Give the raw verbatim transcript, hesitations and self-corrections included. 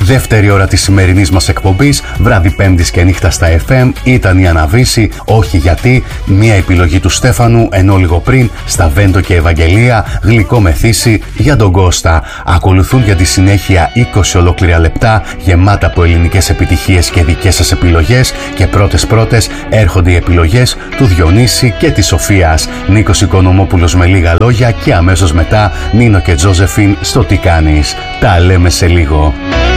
Δεύτερη ώρα της σημερινής μας εκπομπής, βράδυ Πέμπτης και νύχτα στα εφ εμ, ήταν η Αναβίση, όχι γιατί, μια επιλογή του Στέφανου, ενώ λίγο πριν στα Βέντο και Ευαγγελία, γλυκό μεθύσι για τον Κώστα. Ακολουθούν για τη συνέχεια είκοσι ολόκληρα λεπτά γεμάτα από ελληνικές επιτυχίες και δικές σας επιλογές, και πρώτες πρώτες έρχονται οι επιλογές του Διονύση και της Σοφίας. Νίκος Οικονομόπουλος με λίγα λόγια, και αμέσως μετά Νίνο και Τζόζεφιν στο Τι κάνεις. Τα λέμε σε λίγο.